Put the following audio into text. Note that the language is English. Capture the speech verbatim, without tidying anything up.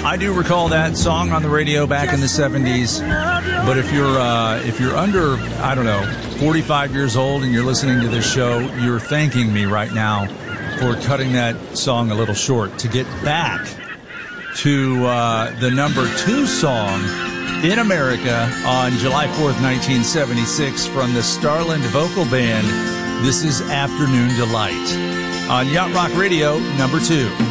I do recall that song on the radio back in the seventies. But if you're uh, if you're under, I don't know, forty-five years old and you're listening to this show, you're thanking me right now for cutting that song a little short to get back to uh, the number two song in America on July fourth, nineteen seventy-six from the Starland Vocal Band. This is Afternoon Delight on Yacht Rock Radio, number two.